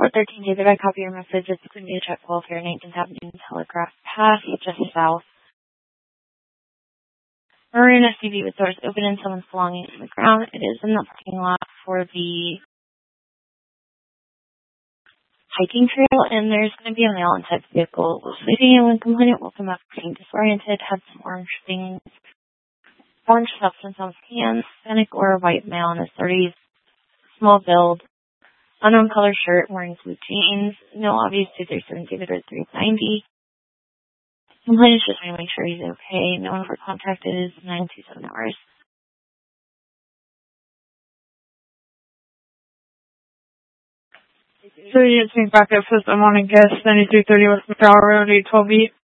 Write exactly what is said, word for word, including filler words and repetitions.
four thirteen, David, I copy your message. It's going to be a check welfare, nineteenth Avenue, Telegraph Path, just south. Maroon S U V with doors open and someone's belongings on the ground. It is in the parking lot for the hiking trail, and there's going to be a male inside the vehicle. Leaving in when complainant will come up being disoriented, had some orange things, orange substance on his hands, Hispanic or a white male in his thirties, small build, unknown color shirt, wearing blue jeans, no obvious two thirty-seven David or three ninety. Complainant just trying to make sure he's okay. No one for contact is nine two seven hours. So you just think back up says I'm on a guest ninety-three thirty West McDowell Road eight twelve B.